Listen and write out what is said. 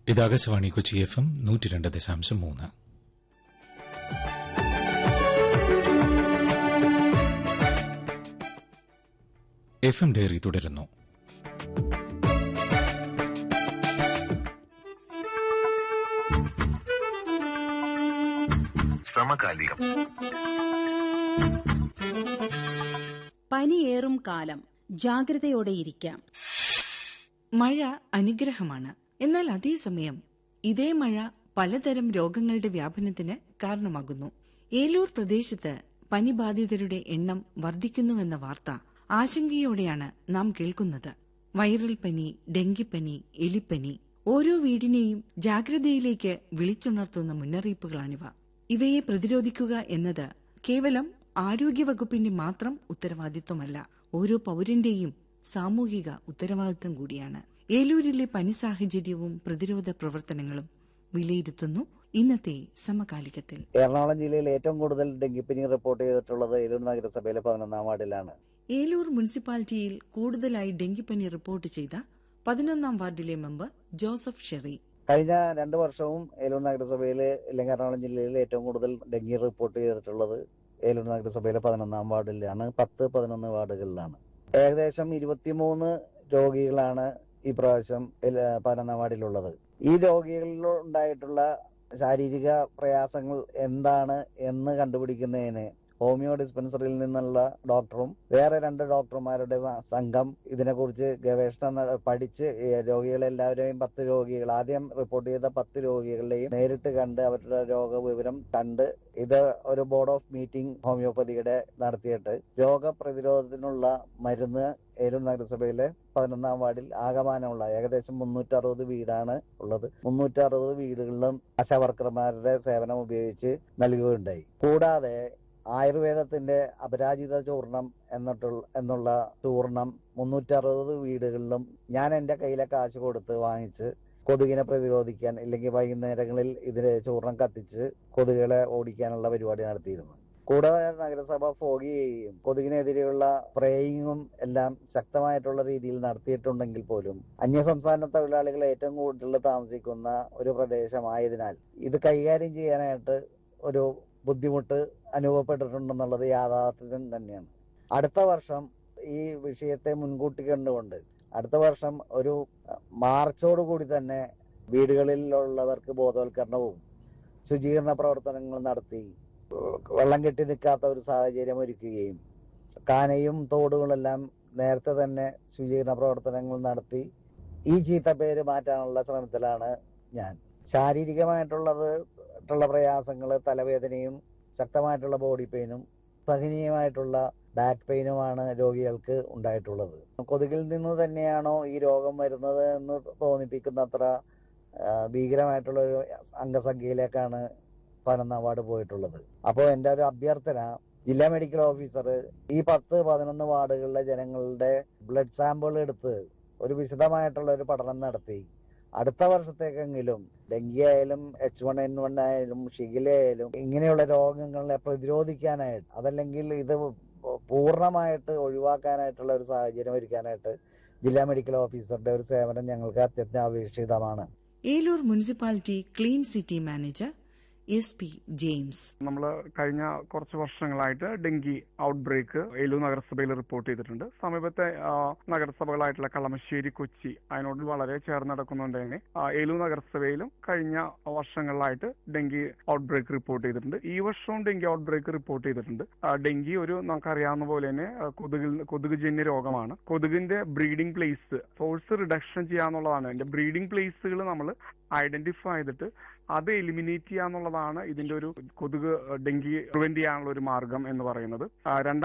ഇത് Akashvani Kochi FM 102.3. FM diary തുടരുന്നു. സമകാലികം. പനിയേറും കാലം, ജാഗ്രതയോടെയിരിക്കാം. മഴ അനുഗ്രഹമാണ്. എന്നാൽ അതേസമയം ഇതേ മഴ പലതരം രോഗങ്ങളുടെ വ്യാപനത്തിന് കാരണമാകുന്നു. ഏലൂർ പ്രദേശത്ത് പനിബാധിതരുടെ എണ്ണം വർദ്ധിക്കുന്നുവെന്ന വാർത്ത ആശങ്കയോടെയാണ് നാം കേൾക്കുന്നത്. വൈറൽ പനി, ഡെങ്കിപ്പനി, എലിപ്പനി ഓരോ വീടിനെയും ജാഗ്രതയിലേക്ക് വിളിച്ചുണർത്തുന്ന മുന്നറിയിപ്പുകളാണിവ. ഇവയെ പ്രതിരോധിക്കുക എന്നത് കേവലം ആരോഗ്യവകുപ്പിന്റെ മാത്രം ഉത്തരവാദിത്വമല്ല, ഓരോ പൌരന്റെയും സാമൂഹിക ഉത്തരവാദിത്വം കൂടിയാണ്. ഏലൂരിലെ പനി സാഹചര്യവും പ്രതിരോധ പ്രവർത്തനങ്ങളും വിലയിരുത്തുന്നു ഇന്നത്തെ സമകാലികത്തിൽ. എറണാകുളം ജില്ലയിൽ ഏറ്റവും കൂടുതൽ ഡെങ്കിപ്പനി റിപ്പോർട്ട് ചെയ്തിട്ടുള്ളത് ഏലൂർ നഗരസഭയിലെ 11ാം വാർഡിലാണ്. ഏലൂർ മുനിസിപ്പാലിറ്റിയിൽ കൂടുതലായി ഡെങ്കിപ്പനി റിപ്പോർട്ട് ചെയ്ത 11ാം വാർഡിലെ മെമ്പർ ജോസഫ് ഷെറി. കഴിഞ്ഞ 2 വർഷവും ഏലൂർ നഗരസഭയിലെ അല്ലെങ്കിൽ എറണാകുളം ജില്ലയിൽ ഏറ്റവും കൂടുതൽ ഡെങ്കി റിപ്പോർട്ട് ചെയ്തിട്ടുള്ളത് ഏലൂർ നഗരസഭയിലെ 11ാം വാർഡിലാണ്. 10-11 വാർഡുകളിലാണ്. ഏകദേശം 23 രോഗികളാണ് ഈ പ്രാവശ്യം 11ാം വാർഡിലുള്ളത്. ഈ രോഗികളിൽ ഉണ്ടായിട്ടുള്ള ശാരീരിക പ്രയാസങ്ങൾ എന്താണ് എന്ന് കണ്ടുപിടിക്കുന്നതിന് ഹോമിയോ ഡിസ്പെൻസറിയിൽ നിന്നുള്ള ഡോക്ടറും വേറെ 2 ഡോക്ടർമാരുടെ സംഘം ഇതിനെക്കുറിച്ച് ഗവേഷണം പഠിച്ച് രോഗികളെല്ലാവരെയും 10 രോഗികൾ ആദ്യം റിപ്പോർട്ട് ചെയ്ത 10 രോഗികളെയും നേരിട്ട് കണ്ട് അവരുടെ രോഗവിവരം കണ്ട് ഇത് ഒരു ബോർഡ് ഓഫ് മീറ്റിംഗ് ഹോമിയോപ്പതിയുടെ നടത്തിയിട്ട് രോഗപ്രതിരോധത്തിനുള്ള മരുന്ന് ഏലൂർ നഗരസഭയിലെ 11ാം വാർഡിൽ ആകമാനമുള്ള ഏകദേശം 360 വീടാണ് ഉള്ളത്. 360 വീടുകളിലും ആശാവർക്കർമാരുടെ സേവനം ഉപയോഗിച്ച് നൽകുകയുണ്ടായി. കൂടാതെ ആയുർവേദത്തിന്റെ അപരാജിത ചൂർണം എന്നുള്ള ചൂർണം 360 വീടുകളിലും ഞാൻ എന്റെ കയ്യിലെ കാശ് കൊടുത്ത് വാങ്ങിച്ച് കൊതുകിനെ പ്രതിരോധിക്കാൻ, ഇല്ലെങ്കിൽ വൈകുന്നേരങ്ങളിൽ ഇതിന് ചൂർണം കത്തിച്ച് കൊതുകുകളെ ഓടിക്കാനുള്ള പരിപാടി നടത്തിയിരുന്നു. കൂടാതെ നഗരസഭ ഫോഗ് ചെയ്യുകയും കൊതുകിനെതിരെയുള്ള സ്പ്രേയിങ്ങും എല്ലാം ശക്തമായിട്ടുള്ള രീതിയിൽ നടത്തിയിട്ടുണ്ടെങ്കിൽ പോലും അന്യസംസ്ഥാന തൊഴിലാളികൾ ഏറ്റവും കൂടുതൽ താമസിക്കുന്ന ഒരു പ്രദേശമായതിനാൽ ഇത് കൈകാര്യം ചെയ്യാനായിട്ട് ഒരു ബുദ്ധിമുട്ട് അനുഭവപ്പെട്ടിട്ടുണ്ടെന്നുള്ളത് യാഥാർത്ഥ്യം തന്നെയാണ്. അടുത്ത വർഷം ഈ വിഷയത്തെ മുൻകൂട്ടി കണ്ടുകൊണ്ട് അടുത്ത വർഷം ഒരു മാർച്ചോടുകൂടി തന്നെ വീടുകളിലുള്ളവർക്ക് ബോധവൽക്കരണവും ശുചീകരണ പ്രവർത്തനങ്ങളും നടത്തി വെള്ളം കെട്ടി നിൽക്കാത്ത ഒരു സാഹചര്യം ഒരുക്കുകയും കാനയും തോടുകളെല്ലാം നേരത്തെ തന്നെ ശുചീകരണ പ്രവർത്തനങ്ങൾ നടത്തി ഈ ചീത്തപ്പേര് മാറ്റാനുള്ള ശ്രമത്തിലാണ് ഞാൻ. ശാരീരികമായിട്ടുള്ള പ്രയാസങ്ങൾ, തലവേദനയും ശക്തമായിട്ടുള്ള ബോഡി പെയിനും സഹനീയമായിട്ടുള്ള ബാക്ക് പെയിനുമാണ് രോഗികൾക്ക് ഉണ്ടായിട്ടുള്ളത്. കൊതുകിൽ നിന്ന് തന്നെയാണോ ഈ രോഗം വരുന്നത് എന്ന് തോന്നിപ്പിക്കുന്നത്ര ഭീകരമായിട്ടുള്ള ഒരു അംഗസംഖ്യയിലേക്കാണ് 11ാം വാർഡ് പോയിട്ടുള്ളത്. അപ്പോൾ എൻ്റെ ഒരു അഭ്യർത്ഥന, ജില്ലാ മെഡിക്കൽ ഓഫീസർ ഈ 10-11 വാർഡുകളിലെ ജനങ്ങളുടെ ബ്ലഡ് സാമ്പിൾ എടുത്ത് ഒരു വിശദമായിട്ടുള്ള ഒരു പഠനം നടത്തി അടുത്ത വർഷത്തേക്കെങ്കിലും ഡെങ്കി ആയാലും H1N1 ആയാലും ഷിഗില ആയാലും ഇങ്ങനെയുള്ള രോഗങ്ങളെ പ്രതിരോധിക്കാനായിട്ട്, അതല്ലെങ്കിൽ ഇത് പൂർണ്ണമായിട്ട് ഒഴിവാക്കാനായിട്ടുള്ള ഒരു സാഹചര്യം ഒരുക്കാനായിട്ട് ജില്ലാ മെഡിക്കൽ ഓഫീസറുടെ ഒരു സേവനം ഞങ്ങൾക്ക് അത്യന്താപേക്ഷിതമാണ്. Eloor municipality clean city manager SP James. നമ്മൾ കഴിഞ്ഞ കുറച്ച് വർഷങ്ങളായിട്ട് ഡെങ്കി ഔട്ട്ബ്രേക്ക് ഏലൂർ നഗരസഭയിൽ റിപ്പോർട്ട് ചെയ്തിട്ടുണ്ട്. സമീപത്തെ നഗരസഭകളായിട്ടുള്ള കളമശ്ശേരി, കൊച്ചി അതിനോട് വളരെ ചേർന്ന് നടക്കുന്നുണ്ട് തന്നെ ഏലൂർ നഗരസഭയിലും കഴിഞ്ഞ വർഷങ്ങളിലായിട്ട് ഡെങ്കി ഔട്ട്ബ്രേക്ക് റിപ്പോർട്ട് ചെയ്തിട്ടുണ്ട്. ഈ വർഷവും ഡെങ്കി ഔട്ട്ബ്രേക്ക് റിപ്പോർട്ട് ചെയ്തിട്ടുണ്ട്. ഡെങ്കി നമുക്കറിയാവുന്ന പോലെ തന്നെ കൊതുകുജന്യ രോഗമാണ്. കൊതുകിന്റെ ബ്രീഡിംഗ് പ്ലേസ് സോഴ്സ് റിഡക്ഷൻ ചെയ്യാന്നുള്ളതാണ്. അതിന്റെ ബ്രീഡിംഗ് പ്ലേസുകൾ നമ്മൾ ഐഡന്റിഫൈ ചെയ്തിട്ട് അത് എലിമിനേറ്റ് ചെയ്യാന്നുള്ളതാണ് ഇതിന്റെ ഒരു ഡെങ്കി പ്രിവെന്റ് ചെയ്യാനുള്ള ഒരു മാർഗം എന്ന് പറയുന്നത്.